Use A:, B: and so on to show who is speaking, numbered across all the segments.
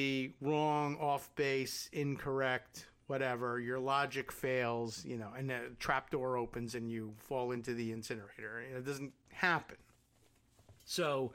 A: wrong, off base, incorrect, whatever, your logic fails, and the trapdoor opens and you fall into the incinerator. It doesn't happen. So,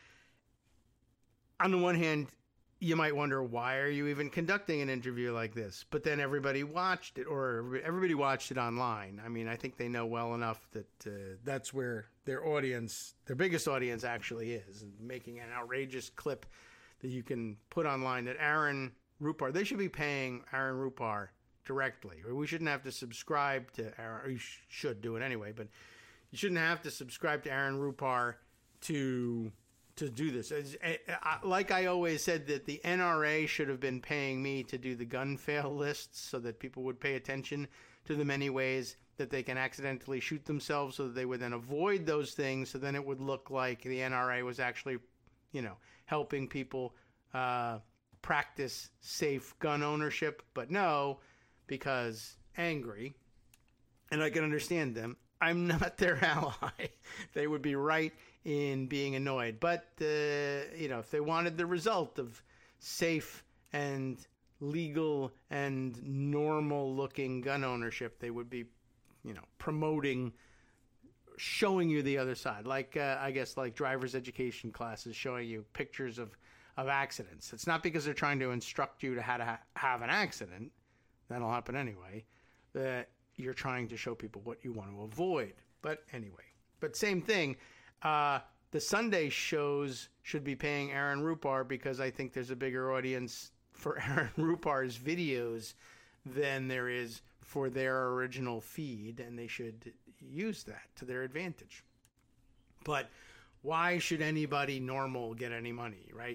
A: on the one hand, you might wonder, why are you even conducting an interview like this? But then everybody watched it, or everybody watched it online. I mean, I think they know well enough that that's where their biggest audience actually is, and making an outrageous clip that you can put online that Aaron Rupar, they should be paying Aaron Rupar directly. We shouldn't have to subscribe to Aaron, or you should do it anyway, but you shouldn't have to subscribe to Aaron Rupar to do this. Like I always said, that the NRA should have been paying me to do the gun fail lists so that people would pay attention to the many ways that they can accidentally shoot themselves, so that they would then avoid those things. So then it would look like the NRA was actually, helping people practice safe gun ownership. But no, because angry, and I can understand them, I'm not their ally. They would be right in being annoyed. But, if they wanted the result of safe and legal and normal looking gun ownership, they would be, promoting, showing you the other side. Like, I guess, like driver's education classes showing you pictures of accidents. It's not because they're trying to instruct you to how to have an accident. That'll happen anyway. That you're trying to show people what you want to avoid. But anyway, same thing. The Sunday shows should be paying Aaron Rupar, because I think there's a bigger audience for Aaron Rupar's videos than there is for their original feed, and they should use that to their advantage. But why should anybody normal get any money, right?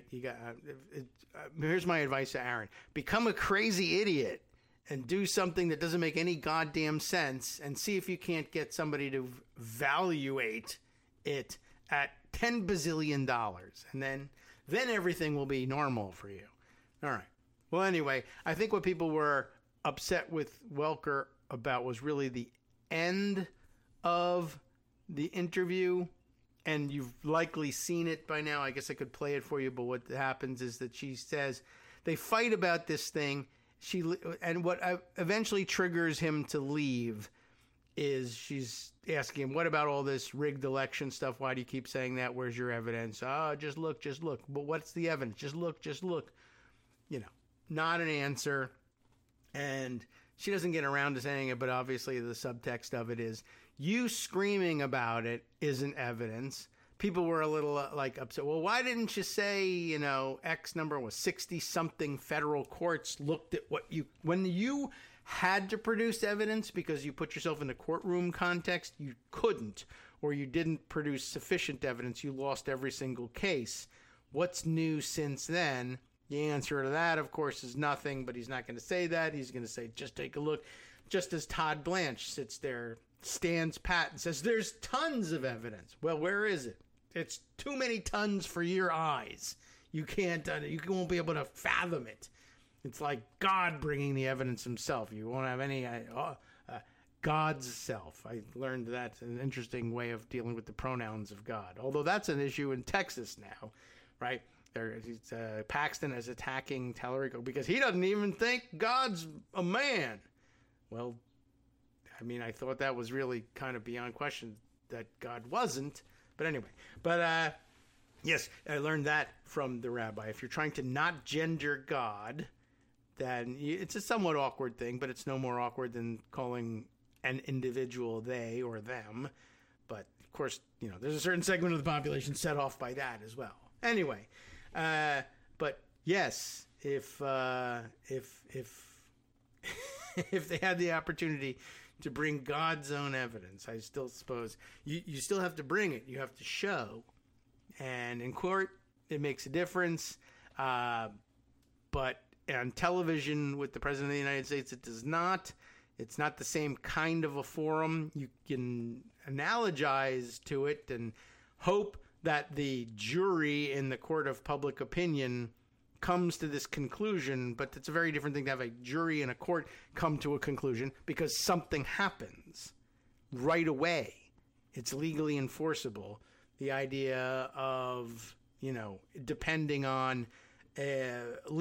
A: Here's my advice to Aaron. Become a crazy idiot and do something that doesn't make any goddamn sense, and see if you can't get somebody to valuate it at $10 bazillion, and then everything will be normal for you. All right. Well, anyway, I think what people were upset with Welker about was really the end of the interview, and you've likely seen it by now. I guess I could play it for you, but what happens is that she says they fight about this thing. And what eventually triggers him to leave is she's asking him, what about all this rigged election stuff? Why do you keep saying that? Where's your evidence? Oh, just look. But what's the evidence? Just look. Not an answer. And she doesn't get around to saying it, but obviously the subtext of it is, you screaming about it isn't evidence. People were a little upset. Well, why didn't you say, X number was 60-something federal courts looked at when you had to produce evidence because you put yourself in the courtroom context, you couldn't, or you didn't produce sufficient evidence, you lost every single case. What's new since then? The answer to that, of course, is nothing, but he's not going to say that. He's going to say, just take a look. Just as Todd Blanche sits there, stands pat and says, there's tons of evidence. Well, where is it? It's too many tons for your eyes. You won't be able to fathom it. It's like God bringing the evidence himself. You won't have any God's self. I learned that's an interesting way of dealing with the pronouns of God. Although that's an issue in Texas now, right? Paxton is attacking Tallarico because he doesn't even think God's a man. Well, I mean, I thought that was really kind of beyond question that God wasn't. But anyway, yes, I learned that from the rabbi. If you're trying to not gender God, then it's a somewhat awkward thing, but it's no more awkward than calling an individual they or them. But of course, there's a certain segment of the population set off by that as well. Anyway, but yes, if if they had the opportunity to bring God's own evidence, I still suppose you still have to bring it. You have to show. And in court, it makes a difference. But on television with the President of the United States, it does not. It's not the same kind of a forum. You can analogize to it and hope that the jury in the court of public opinion comes to this conclusion, but it's a very different thing to have a jury in a court come to a conclusion because something happens right away. It's legally enforceable. The idea of, depending on